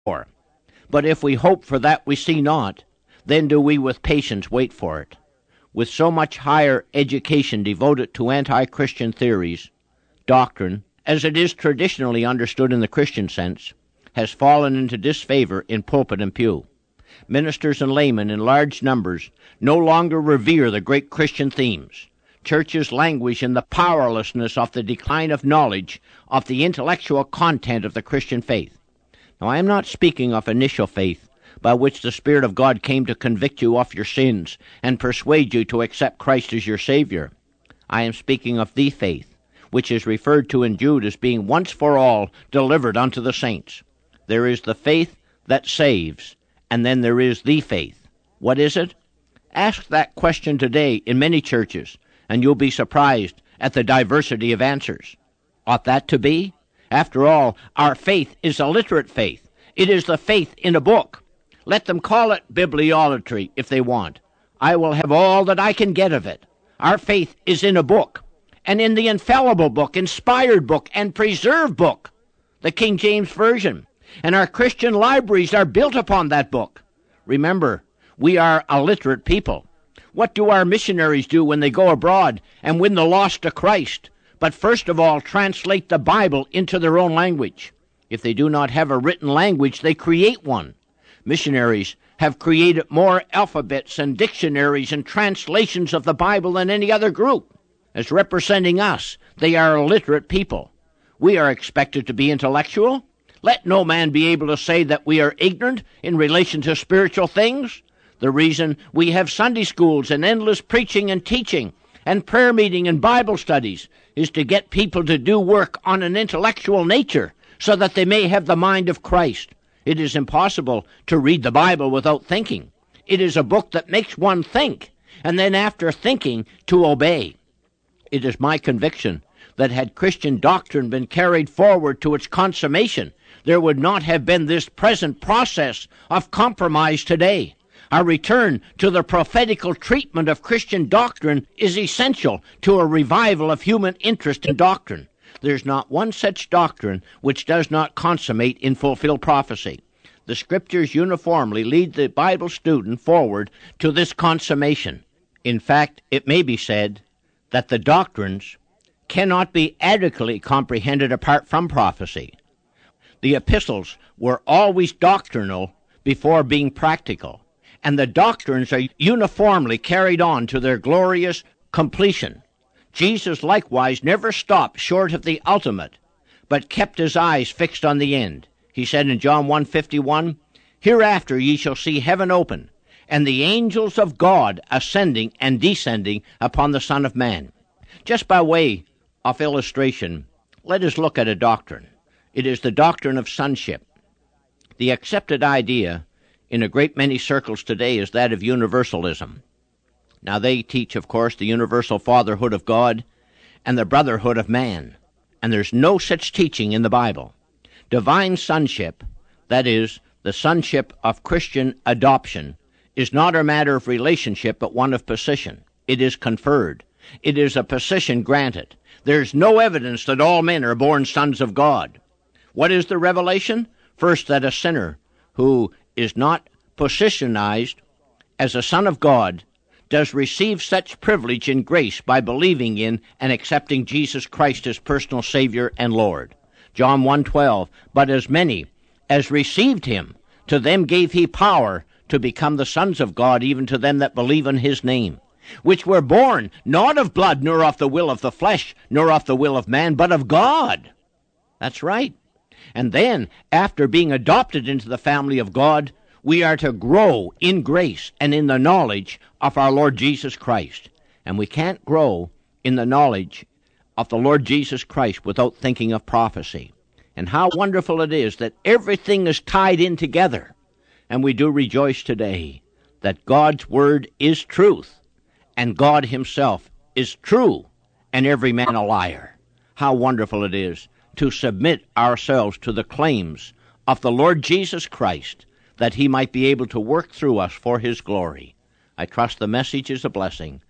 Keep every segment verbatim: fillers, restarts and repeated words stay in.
for. But if we hope for that we see not, then do we with patience wait for it. With so much higher education devoted to anti-Christian theories, doctrine, as it is traditionally understood in the Christian sense, has fallen into disfavor in pulpit and pew. Ministers and laymen in large numbers no longer revere the great Christian themes. Churches languish in the powerlessness of the decline of knowledge of the intellectual content of the Christian faith. Now, I am not speaking of initial faith, by which the Spirit of God came to convict you of your sins and persuade you to accept Christ as your Savior. I am speaking of the faith, which is referred to in Jude as being once for all delivered unto the saints. There is the faith that saves, and then there is the faith. What is it? Ask that question today in many churches, and you'll be surprised at the diversity of answers. Ought that to be? After all, our faith is a literate faith. It is the faith in a book. Let them call it bibliolatry if they want. I will have all that I can get of it. Our faith is in a book, and in the infallible book, inspired book, and preserved book, the King James Version. And our Christian libraries are built upon that book. Remember, we are a literate people. What do our missionaries do when they go abroad and win the lost to Christ? But first of all, translate the Bible into their own language. If they do not have a written language, they create one. Missionaries have created more alphabets and dictionaries and translations of the Bible than any other group. As representing us, they are a literate people. We are expected to be intellectual. Let no man be able to say that we are ignorant in relation to spiritual things. The reason we have Sunday schools and endless preaching and teaching and prayer meeting and Bible studies is to get people to do work on an intellectual nature so that they may have the mind of Christ. It is impossible to read the Bible without thinking. It is a book that makes one think, and then after thinking, to obey. It is my conviction that had Christian doctrine been carried forward to its consummation, there would not have been this present process of compromise today. Our return to the prophetical treatment of Christian doctrine is essential to a revival of human interest in doctrine. There's not one such doctrine which does not consummate in fulfilled prophecy. The Scriptures uniformly lead the Bible student forward to this consummation. In fact, it may be said that the doctrines cannot be adequately comprehended apart from prophecy. The epistles were always doctrinal before being practical, and the doctrines are uniformly carried on to their glorious completion. Jesus likewise never stopped short of the ultimate, but kept his eyes fixed on the end. He said in John one fifty-one, "Hereafter ye shall see heaven open, and the angels of God ascending and descending upon the Son of Man." Just by way of illustration, let us look at a doctrine. It is the doctrine of sonship. The accepted idea in a great many circles today is that of universalism. Now they teach, of course, the universal fatherhood of God and the brotherhood of man, and there's no such teaching in the Bible. Divine sonship, that is, the sonship of Christian adoption, is not a matter of relationship but one of position. It is conferred. It is a position granted. There's no evidence that all men are born sons of God. What is the revelation? First, that a sinner who is not positionized as a son of God does receive such privilege and grace by believing in and accepting Jesus Christ as personal Savior and Lord. John one twelve, "But as many as received him, to them gave he power to become the sons of God, even to them that believe in his name, which were born not of blood, nor of the will of the flesh, nor of the will of man, but of God." That's right. And then, after being adopted into the family of God, we are to grow in grace and in the knowledge of our Lord Jesus Christ. And we can't grow in the knowledge of the Lord Jesus Christ without thinking of prophecy. And how wonderful it is that everything is tied in together. And we do rejoice today that God's word is truth, and God himself is true, and every man a liar. How wonderful it is to submit ourselves to the claims of the Lord Jesus Christ, that he might be able to work through us for his glory. I trust the message is a blessing.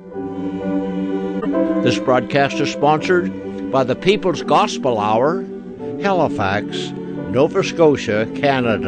This broadcast is sponsored by the People's Gospel Hour, Halifax, Nova Scotia, Canada.